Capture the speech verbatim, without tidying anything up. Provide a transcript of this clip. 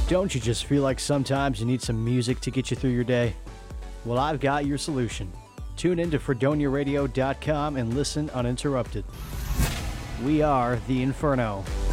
Don't you just feel like sometimes you need some music to get you through your day? Well, I've got your solution. Tune in to fredonia radio dot com and listen uninterrupted. We are The Inferno.